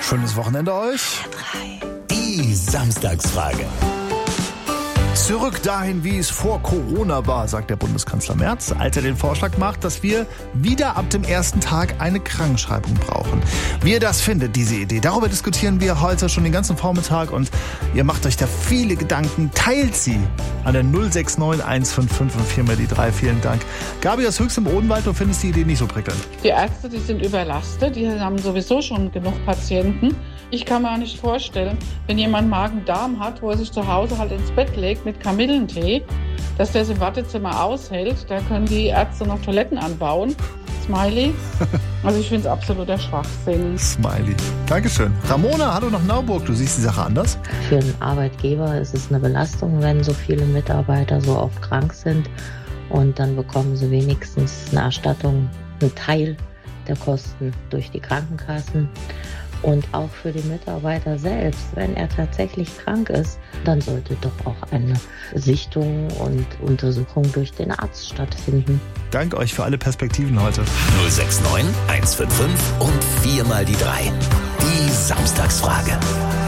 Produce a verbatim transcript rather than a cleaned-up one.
Schönes Wochenende euch. Die Samstagsfrage. Zurück dahin, wie es vor Corona war, sagt der Bundeskanzler Merz, als er den Vorschlag macht, dass wir wieder ab dem ersten Tag eine Krankschreibung brauchen. Wie ihr das findet, diese Idee, darüber diskutieren wir heute schon den ganzen Vormittag und ihr macht euch da viele Gedanken, teilt sie an der null sechs neun eins fünf fünf und vier mal die drei. Vielen Dank. Gabi aus Höchst im Odenwald, du findest die Idee nicht so prickelnd. Die Ärzte, die sind überlastet, die haben sowieso schon genug Patienten. Ich kann mir auch nicht vorstellen, wenn jemand Magen-Darm hat, wo er sich zu Hause halt ins Bett legt mit Kamillentee, dass der es im Wartezimmer aushält. Da können die Ärzte noch Toiletten anbauen. Smiley. Also ich finde es absoluter Schwachsinn. Smiley. Dankeschön. Ramona, hallo nach Nauburg. Du siehst die Sache anders? Für einen Arbeitgeber ist es eine Belastung, wenn so viele Mitarbeiter so oft krank sind. Und dann bekommen sie wenigstens eine Erstattung, einen Teil der Kosten durch die Krankenkassen. Und auch für den Mitarbeiter selbst, wenn er tatsächlich krank ist, dann sollte doch auch eine Sichtung und Untersuchung durch den Arzt stattfinden. Danke euch für alle Perspektiven heute. null sechs neun eins fünf fünf und vier mal die drei. Die Samstagsfrage.